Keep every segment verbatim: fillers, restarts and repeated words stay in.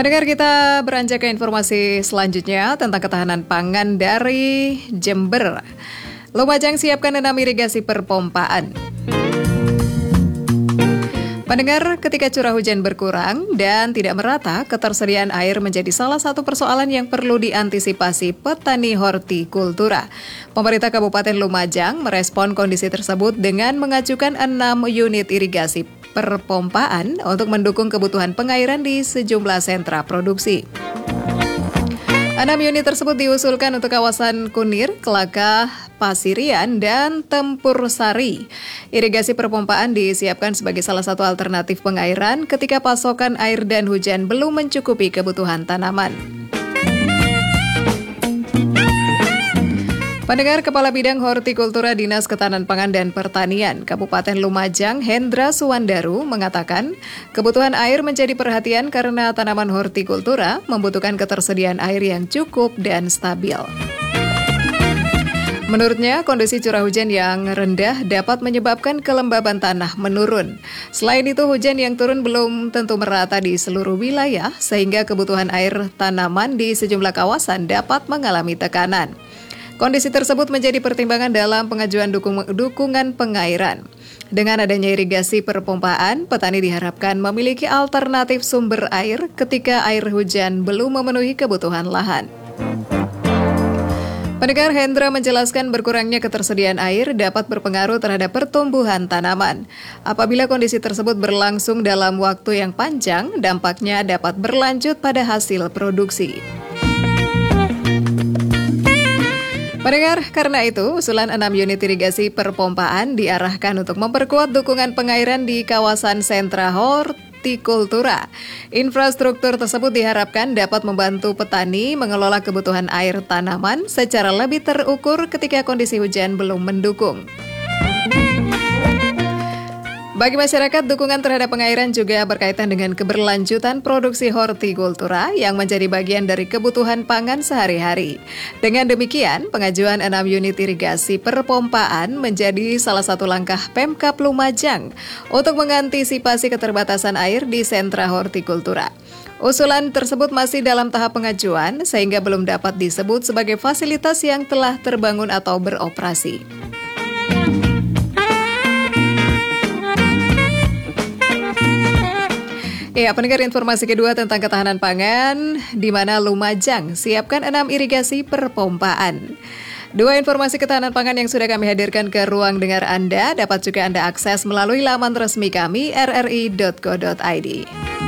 Pendengar, kita beranjak ke informasi selanjutnya tentang ketahanan pangan dari Jember. Lumajang siapkan enam irigasi perpompaan. Pendengar, ketika curah hujan berkurang dan tidak merata, ketersediaan air menjadi salah satu persoalan yang perlu diantisipasi petani hortikultura. Pemerintah Kabupaten Lumajang merespon kondisi tersebut dengan mengajukan enam unit irigasi perpompaan untuk mendukung kebutuhan pengairan di sejumlah sentra produksi. Enam unit tersebut diusulkan untuk kawasan Kunir, Kelaka, Pasirian, dan Tempur Sari. Irigasi perpompaan disiapkan sebagai salah satu alternatif pengairan ketika pasokan air dan hujan belum mencukupi kebutuhan tanaman. Pendengar, Kepala Bidang Hortikultura Dinas Ketahanan Pangan dan Pertanian Kabupaten Lumajang, Hendra Suwandaru, mengatakan kebutuhan air menjadi perhatian karena tanaman hortikultura membutuhkan ketersediaan air yang cukup dan stabil. Menurutnya, kondisi curah hujan yang rendah dapat menyebabkan kelembaban tanah menurun. Selain itu, hujan yang turun belum tentu merata di seluruh wilayah, sehingga kebutuhan air tanaman di sejumlah kawasan dapat mengalami tekanan. Kondisi tersebut menjadi pertimbangan dalam pengajuan dukung, dukungan pengairan. Dengan adanya irigasi perpompaan, petani diharapkan memiliki alternatif sumber air ketika air hujan belum memenuhi kebutuhan lahan. Pendengar, Hendra menjelaskan berkurangnya ketersediaan air dapat berpengaruh terhadap pertumbuhan tanaman. Apabila kondisi tersebut berlangsung dalam waktu yang panjang, dampaknya dapat berlanjut pada hasil produksi. Pendengar, karena itu, usulan enam unit irigasi perpompaan diarahkan untuk memperkuat dukungan pengairan di kawasan sentra hortikultura. Infrastruktur tersebut diharapkan dapat membantu petani mengelola kebutuhan air tanaman secara lebih terukur ketika kondisi hujan belum mendukung. Bagi masyarakat, dukungan terhadap pengairan juga berkaitan dengan keberlanjutan produksi hortikultura yang menjadi bagian dari kebutuhan pangan sehari-hari. Dengan demikian, pengajuan enam unit irigasi perpompaan menjadi salah satu langkah Pemkab Lumajang untuk mengantisipasi keterbatasan air di sentra hortikultura. Usulan tersebut masih dalam tahap pengajuan sehingga belum dapat disebut sebagai fasilitas yang telah terbangun atau beroperasi. Ya, pendengar, informasi kedua tentang ketahanan pangan, di mana Lumajang siapkan enam irigasi perpompaan. Dua informasi ketahanan pangan yang sudah kami hadirkan ke ruang dengar Anda dapat juga Anda akses melalui laman resmi kami r r i dot co dot i d.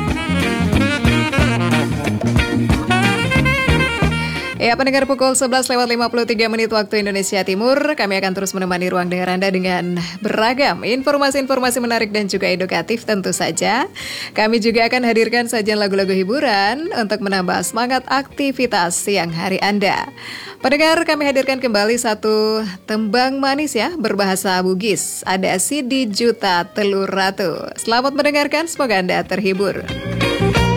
Ya, pendengar, pukul sebelas lewat lima puluh tiga menit waktu Indonesia Timur, kami akan terus menemani ruang dengar Anda dengan beragam informasi-informasi menarik dan juga edukatif tentu saja. Kami juga akan hadirkan sajian lagu-lagu hiburan untuk menambah semangat aktivitas siang hari Anda. Pendengar, kami hadirkan kembali satu tembang manis ya, berbahasa Bugis. Ada Sidi Juta Telur Ratu. Selamat mendengarkan, semoga Anda terhibur.